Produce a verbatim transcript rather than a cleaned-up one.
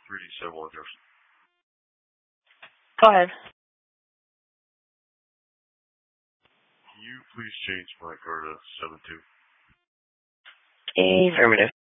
three D seven one Jefferson. Go ahead. Can you please change my car to seven two? Affirmative.